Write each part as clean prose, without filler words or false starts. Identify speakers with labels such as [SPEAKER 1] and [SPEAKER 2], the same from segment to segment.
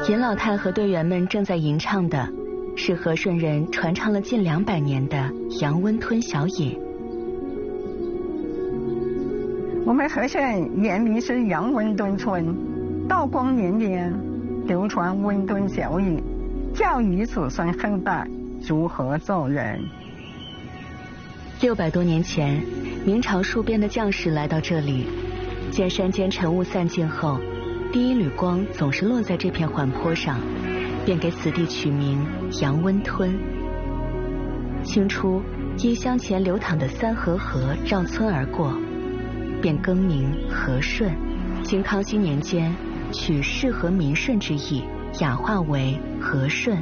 [SPEAKER 1] 严老太和队员们正在吟唱的是和顺人传唱了近200年的杨温吞小饮。
[SPEAKER 2] 我们和顺原名是杨温吞村，道光年间流传温吞小饮，教育子孙后代如何做人。
[SPEAKER 1] 600多年前，明朝戍边的将士来到这里，见山间晨雾散尽后，第一缕光总是落在这片缓坡上，便给此地取名杨温吞。清初，因乡前流淌的三河河绕村而过，便更名和顺。经康熙年间，取适合民顺之意，雅化为和顺。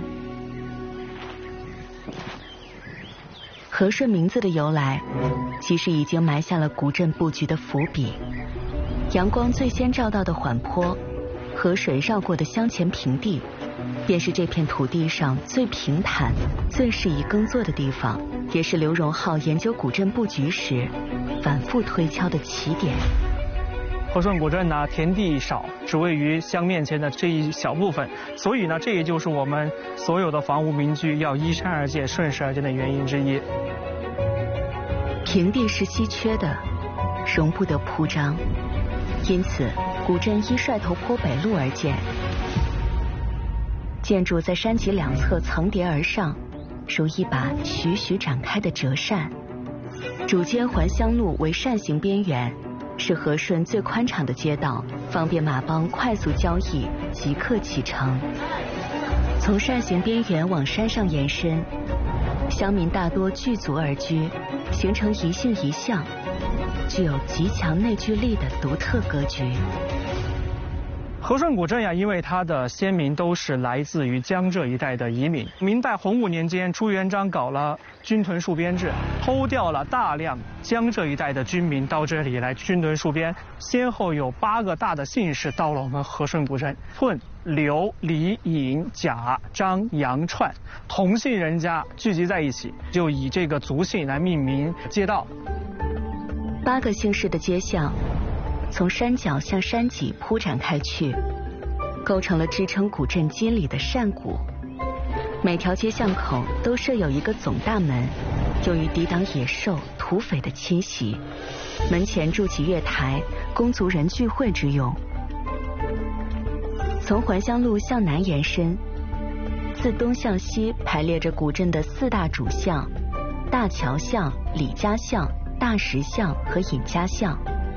[SPEAKER 1] 和顺名字的由来，其实已经埋下了古镇布局的伏笔。阳光最先照到的缓坡，河水绕过的乡前平地，便是这片土地上最平坦、最适宜耕作的地方，也是刘荣浩研究古镇布局时反复推敲的起点。
[SPEAKER 3] 和顺古镇呢，田地少，只位于乡面前的这一小部分，所以呢，这也就是我们所有的房屋民居要依山而建、顺势而建的原因之一。
[SPEAKER 1] 平地是稀缺的，容不得铺张，因此古镇依帅头坡北路而建。建筑在山脊两侧层叠而上，如一把徐徐展开的折扇。主街环乡路为扇形边缘，是和顺最宽敞的街道，方便马帮快速交易，即刻启程。从扇形边缘往山上延伸，乡民大多聚族而居，形成一姓一巷，具有极强内聚力的独特格局。
[SPEAKER 3] 和顺古镇呀，因为它的先民都是来自于江浙一带的移民。明代洪武年间，朱元璋搞了军屯戍边制，偷调了大量江浙一带的军民到这里来军屯戍边。先后有8个大的姓氏到了我们和顺古镇，寸、刘、李、尹、贾、张、杨、串，同姓人家聚集在一起，就以这个族姓来命名街道。
[SPEAKER 1] 8个姓氏的街巷，从山脚向山脊铺展开去，构成了支撑古镇肌理的扇骨。每条街巷口都设有一个总大门，用于抵挡野兽、土匪的侵袭。门前筑起月台，供族人聚会之用。从环乡路向南延伸，自东向西排列着古镇的4大主巷：大桥巷、李家巷、大石巷和尹家巷。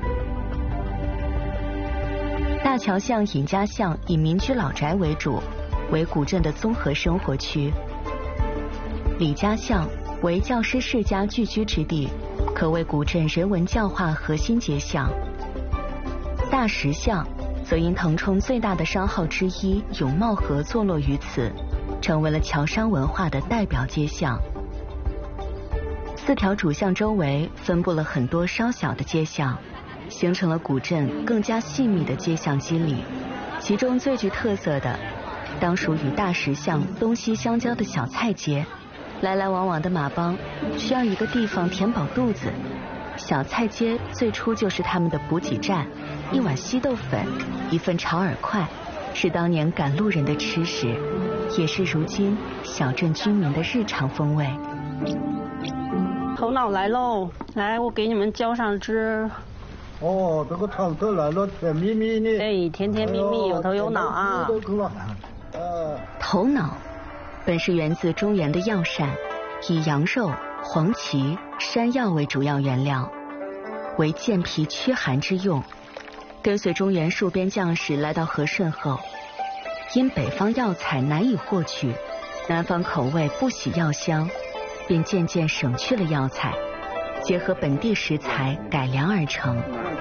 [SPEAKER 1] 大桥巷、尹家巷以民居老宅为主，为古镇的综合生活区。李家巷为教师世家聚居之地，可谓古镇人文教化核心街巷。大石巷则因腾冲最大的商号之一永茂河坐落于此，成为了侨商文化的代表街巷。4条主巷周围分布了很多稍小的街巷，形成了古镇更加细密的街巷肌理。其中最具特色的，当属与大石巷东西相交的小菜街。来来往往的马帮需要一个地方填饱肚子，小菜街最初就是他们的补给站，一碗稀豆粉，一份炒饵块，是当年赶路人的吃食，也是如今小镇居民的日常风味。
[SPEAKER 4] 头脑来喽，来，我给你们浇上汁。
[SPEAKER 5] 哦，这个汤头来了，甜蜜蜜的。
[SPEAKER 4] 哎，甜甜蜜蜜，有头有脑啊。
[SPEAKER 1] 头脑本是源自中原的药膳，以羊肉、黄芪、山药为主要原料，为健脾驱寒之用。跟随中原戍边将士来到和顺后，因北方药材难以获取，南方口味不喜药香，便渐渐省去了药材，结合本地食材改良而成。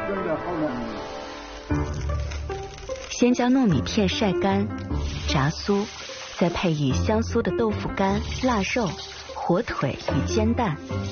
[SPEAKER 1] 先将糯米片晒干、炸酥，再配以香酥的豆腐干、腊肉、火腿与煎蛋，